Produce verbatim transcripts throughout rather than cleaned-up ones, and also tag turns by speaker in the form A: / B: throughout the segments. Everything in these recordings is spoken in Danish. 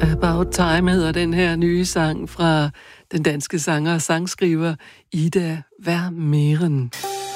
A: About Time hedder den her nye sang fra den danske sanger og sangskriver Ida Vermeeren.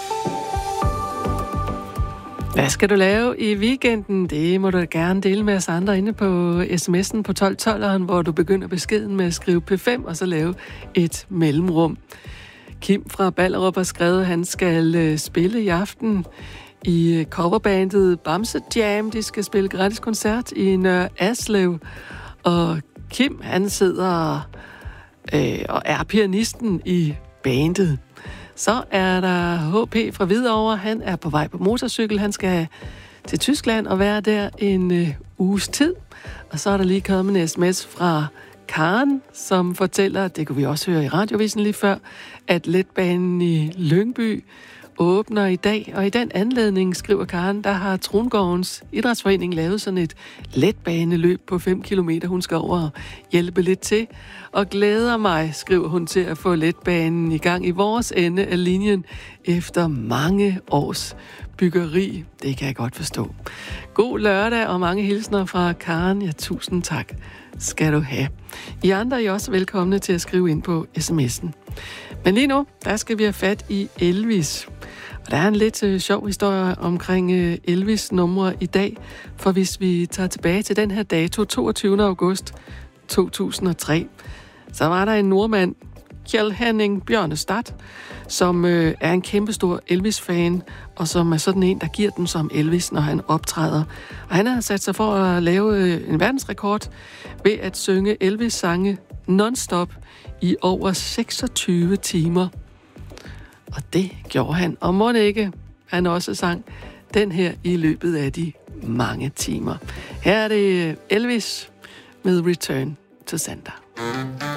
A: Hvad skal du lave i weekenden? Det må du gerne dele med os andre inde på sms'en på tolv tolveren, hvor du begynder beskeden med at skrive P fem og så lave et mellemrum. Kim fra Ballerup har skrevet, at han skal spille i aften i coverbandet Bamse Jam. De skal spille gratis koncert i Nørre Aslev. Og Kim, han sidder øh, og er pianisten i bandet. Så er der H P fra Hvidovre. Han er på vej på motorcykel. Han skal til Tyskland og være der en øh, uges tid. Og så er der lige kommet en sms fra Karen, som fortæller, det kunne vi også høre i radiovisen lige før, at letbanen i Lyngby åbner i dag, og i den anledning, skriver Karen, der har Trongårdens Idrætsforening lavet sådan et letbaneløb på fem kilometer. Hun skal over og hjælpe lidt til, og glæder mig, skriver hun, til at få letbanen i gang i vores ende af linjen efter mange års byggeri. Det kan jeg godt forstå. God lørdag og mange hilsner fra Karen. Ja, tusind tak skal du have. I andre er I også velkomne til at skrive ind på sms'en. Men lige nu, der skal vi have fat i Elvis. Og der er en lidt øh, sjov historie omkring øh, Elvis-numre i dag, for hvis vi tager tilbage til den her dato, toogtyvende august to tusind og tre, så var der en nordmand, Kjell Henning Bjørnestad, som øh, er en kæmpestor Elvis-fan, og som er sådan en, der giver den som Elvis, når han optræder. Og han har sat sig for at lave øh, en verdensrekord ved at synge Elvis-sange non-stop i over seksogtyve timer. Og det gjorde han. Og må ikke, han også sang den her i løbet af de mange timer. Her er det Elvis med Return to Sender.